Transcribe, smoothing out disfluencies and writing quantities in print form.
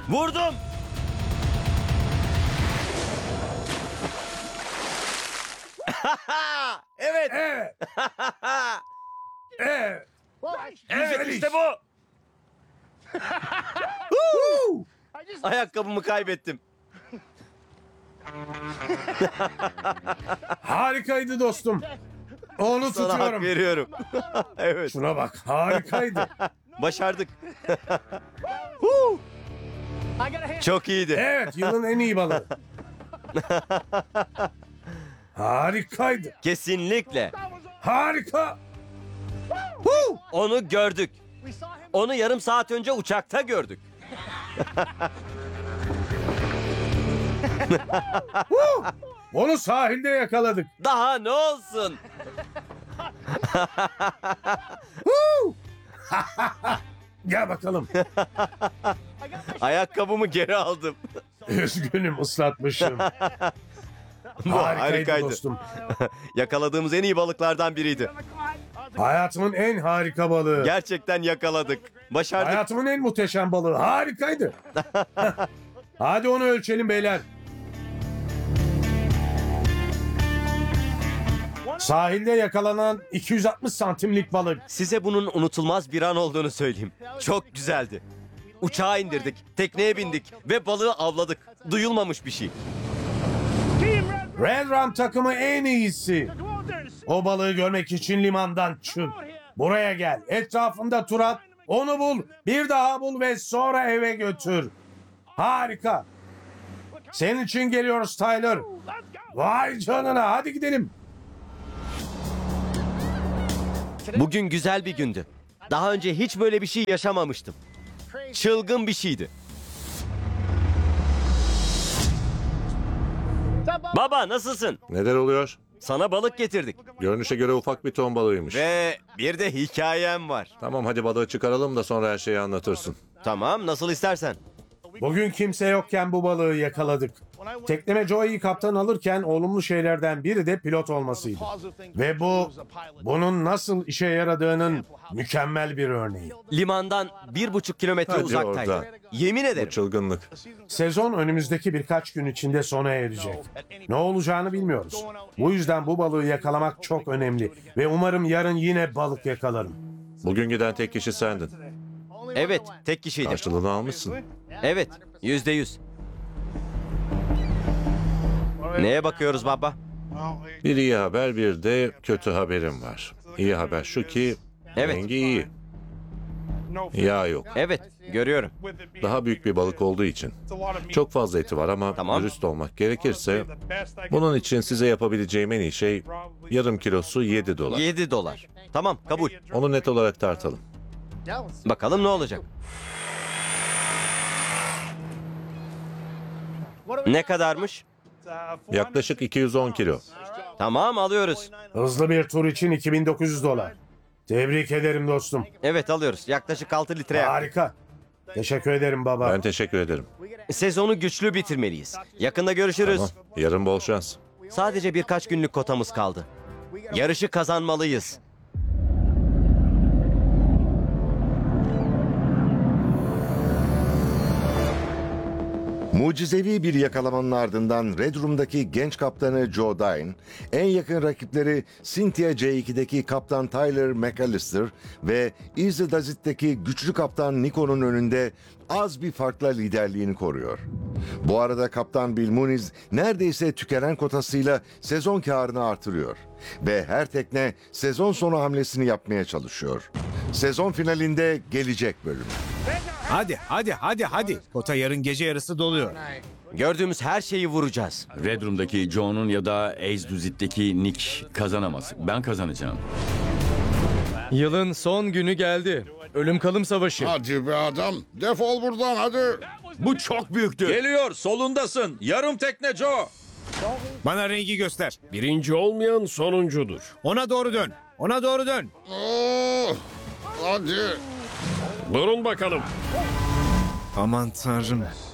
Vurdum. Evet. Evet. Evet. Evet, Güzel işte iş. bu. Huu! Ayakkabımı kaybettim. Harikaydı dostum. Onu Sana hak tutuyorum. veriyorum. Evet. Şuna bak, harikaydı. Başardık. Huu! Çok iyiydi. Evet, yılın en iyi balığı. Harikaydı. Kesinlikle. Harika. Huu! Onu gördük. Onu yarım saat önce uçakta gördük. Huu! Onu sahilde yakaladık. Daha ne olsun? Huu! Gel bakalım. Ayakkabımı geri aldım. Üzgünüm, ıslatmışım. Bu Harikaydı harikaydı. dostum. Yakaladığımız en iyi balıklardan biriydi. Hayatımın en harika balığı. Gerçekten yakaladık. Başardık. Hayatımın en muhteşem balığı. Harikaydı. Hadi onu ölçelim beyler. Sahilde yakalanan 260 santimlik balık. Size bunun unutulmaz bir an olduğunu söyleyeyim. Çok güzeldi. Uçağa indirdik, tekneye bindik ve balığı avladık. Duyulmamış bir şey. Red Rum takımı en iyisi. O balığı görmek için limandan çık. Buraya gel. Etrafında tur at. Onu bul. Bir daha bul ve sonra eve götür. Harika. Senin için geliyoruz Tyler. Vay canına. Hadi gidelim. Bugün güzel bir gündü. Daha önce hiç böyle bir şey yaşamamıştım. Çılgın bir şeydi. Baba nasılsın? Neler oluyor? Sana balık getirdik. Görünüşe göre ufak bir ton balığıymış. Ve bir de hikayem var. Tamam hadi balığı çıkaralım da sonra her şeyi anlatırsın. Tamam, nasıl istersen. Bugün kimse yokken bu balığı yakaladık. Tekleme Joey'i kaptan alırken olumlu şeylerden biri de pilot olmasıydı. Ve bunun nasıl işe yaradığının mükemmel bir örneği. Limandan 1,5 kilometre Hadi uzaktaydı. oradan. Yemin Bu ederim. çılgınlık. Sezon önümüzdeki birkaç gün içinde sona erecek. Ne olacağını bilmiyoruz. Bu yüzden bu balığı yakalamak çok önemli. Ve umarım yarın yine balık yakalarım. Bugün giden tek kişi sendin. Evet, tek kişiydim. Karşılığını almışsın. Evet, %100. Neye bakıyoruz baba? Bir iyi haber bir de kötü haberim var. İyi haber şu ki Evet. rengi iyi. Yağ yok. Evet, görüyorum. Daha büyük bir balık olduğu için. Çok fazla eti var ama Tamam. dürüst olmak gerekirse bunun için size yapabileceğim en iyi şey yarım kilosu $7. 7 dolar. Tamam, kabul. Onu net olarak tartalım. Bakalım ne olacak? Ne kadarmış? Yaklaşık 210 kilo. Tamam, alıyoruz. Hızlı bir tur için $2.900. Tebrik ederim dostum. Evet, alıyoruz. Yaklaşık 6 litre yakın. Harika. Teşekkür ederim baba. Ben teşekkür ederim. Sezonu güçlü bitirmeliyiz. Yakında görüşürüz. Tamam. Yarın bol şans. Sadece birkaç günlük kotamız kaldı. Yarışı kazanmalıyız. Mucizevi bir yakalamanın ardından Red Room'daki genç kaptanı Joe Dine, en yakın rakipleri Cynthia C2'deki kaptan Tyler McAllister ve Easy Does It'teki güçlü kaptan Nico'nun önünde az bir farkla liderliğini koruyor. Bu arada kaptan Bill Muniz neredeyse tükenen kotasıyla sezon karını artırıyor. Ve her tekne sezon sonu hamlesini yapmaya çalışıyor. Sezon finalinde gelecek bölüm. Hadi. Kota yarın gece yarısı doluyor. Gördüğümüz her şeyi vuracağız. Red Room'daki Joe'nun ya da Ace Duzit'teki Nick kazanamaz. Ben kazanacağım. Yılın son günü geldi. Ölüm kalım savaşı. Hadi be adam. Defol buradan hadi. Bu çok büyüktü. Geliyor, solundasın. Yarım tekne Joe. Bana rengi göster. Birinci olmayan sonuncudur. Ona doğru dön. Oh, hadi. Durun bakalım. Aman tanrım.